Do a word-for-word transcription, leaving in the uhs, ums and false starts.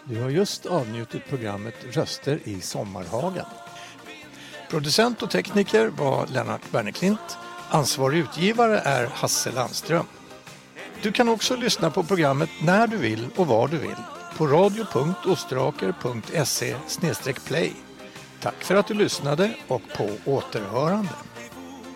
Du har just avnjutit programmet Röster i Sommarhagen. Producent och tekniker var Lennart Berneklint. Ansvarig utgivare är Hasse Landström. Du kan också lyssna på programmet när du vill och var du vill på radio punkt ostraker punkt se slash play. Tack för att du lyssnade och på återhörande.